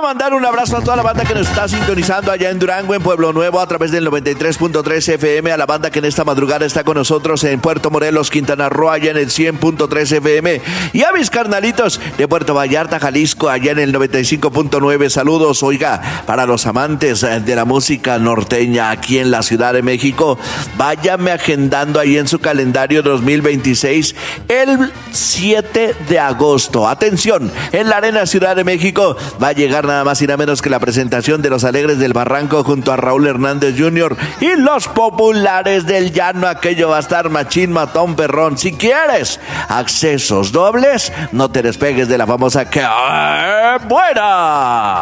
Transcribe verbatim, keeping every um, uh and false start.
mandar un abrazo a toda la banda que nos está sintonizando allá en Durango, en Pueblo Nuevo, a través del noventa y tres punto tres F M, a la banda que en esta madrugada está con nosotros en Puerto Morelos, Quintana Roo, allá en el cien punto tres F M, y a mis carnalitos de Puerto Vallarta, Jalisco, allá en el noventa y cinco punto nueve. Saludos, oiga, para los amantes de la música norteña aquí en la Ciudad de México, váyame agendando ahí en su calendario dos mil veintiséis el siete de agosto. Atención, en la Arena Ciudad de México va a llegar nada más y nada menos que la presentación de Los Alegres del Barranco junto a Raúl Hernández junior y Los Populares del Llano. Aquello va a estar machín, matón, perrón. Si quieres accesos dobles, no te despegues de la famosa Que Buena.